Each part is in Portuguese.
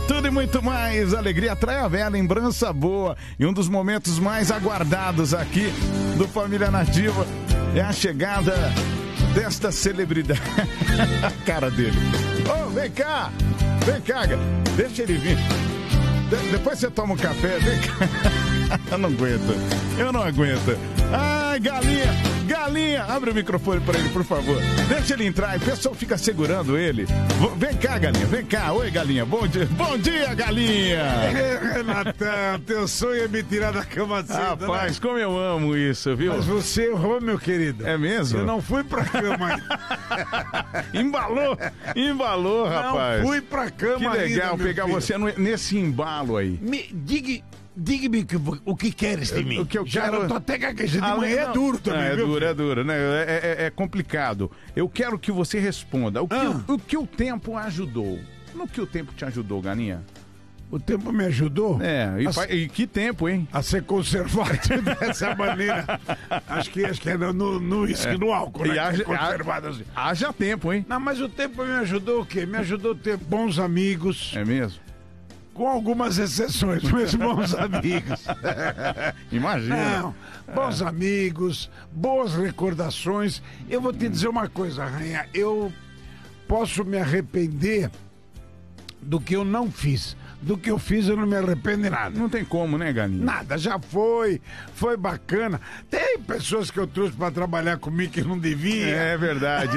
tudo e muito mais. Alegria atrai a véia, lembrança boa. E um dos momentos mais aguardados aqui do Família Nativa é a chegada desta celebridade. A cara dele. Ô, vem cá, deixa ele vir. Depois você toma um café, vem cá. Eu não aguento. Ai, galinha, abre o microfone pra ele, por favor. Deixa ele entrar, o pessoal fica segurando ele. Vem cá, galinha, vem cá. Oi, galinha, bom dia, galinha. Renatão, teu sonho é me tirar da cama cedo. Rapaz, né? como eu amo isso, viu? Mas você errou, meu querido. É mesmo? Eu não fui pra cama ainda. Embalou, rapaz. Não fui pra cama que ainda, legal meu pegar filho. você nesse embalo aí. Diga-me o que queres de mim. O que eu Já quero... eu tô até gaguejando. De manhã é duro também, viu? É duro, né? É complicado. Eu quero que você responda. O que o tempo ajudou? No que o tempo te ajudou, galinha? O tempo me ajudou? E que tempo, hein? A ser conservado dessa maneira. Acho que é no uísque, no álcool, né? Conservado assim. Haja tempo, hein? Não, mas o tempo me ajudou o quê? Me ajudou a ter bons amigos. É mesmo? Com algumas exceções, mas bons amigos. Imagina. Não, bons amigos, boas recordações. Eu vou te dizer uma coisa, Rainha. Eu posso me arrepender do que eu não fiz. Do que eu fiz, eu não me arrependo de nada. Não tem como, né, galinha? Nada, já foi bacana. Tem pessoas que eu trouxe pra trabalhar comigo que não devia. É verdade.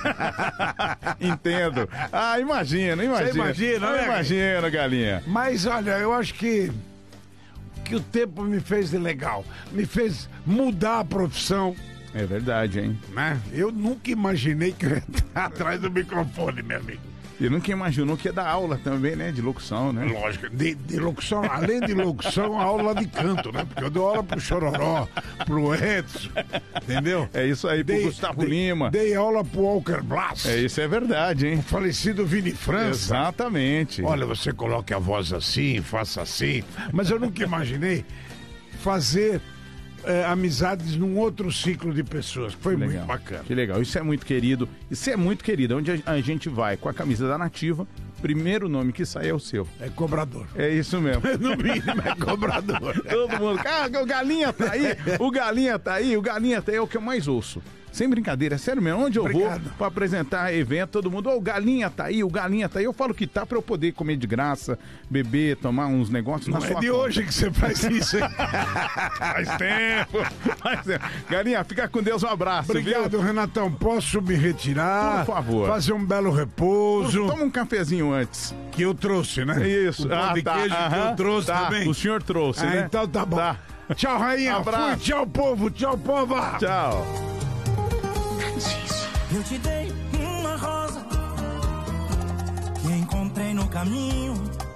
Entendo. Imagina. Você imagina, né? Imagina, galinha. Mas, olha, eu acho que o tempo me fez de legal. Me fez mudar a profissão. É verdade, hein? Né? Eu nunca imaginei que eu ia estar atrás do microfone, meu amigo. E nunca imaginou que ia dar aula também, né? De locução, né? Lógico, de locução, além de locução, aula de canto, né? Porque eu dou aula pro Chororó, pro Edson, entendeu? É isso aí, pro Gustavo Lima. Dei aula pro Walker Blas. Isso é verdade, hein? O falecido Vini França. Exatamente. Olha, você coloque a voz assim, faça assim. Mas eu nunca imaginei fazer amizades num outro ciclo de pessoas. Foi muito bacana. Que legal. Isso é muito querido. Onde a gente vai com a camisa da Nativa, primeiro nome que sai é o seu. É cobrador. É isso mesmo. No mínimo é cobrador. Todo mundo. O Galinha tá aí, o Galinha tá aí, é o que eu mais ouço. Sem brincadeira, é sério mesmo. Onde eu vou pra apresentar evento, todo mundo, o Galinha tá aí. Eu falo que tá pra eu poder comer de graça, beber, tomar uns negócios na sua conta. Não é de hoje que você faz isso, hein? Faz tempo. Galinha, fica com Deus, um abraço. Obrigado, viu? Renatão. Posso me retirar? Por favor. Fazer um belo repouso. Toma um cafezinho antes. Que eu trouxe, né? Isso. O pão de queijo que eu trouxe também. O senhor trouxe, né? Então tá bom. Tchau, Rainha. Abraço. Fui. Tchau, povo. Tchau, povo. Tchau. Eu te dei uma rosa que encontrei no caminho.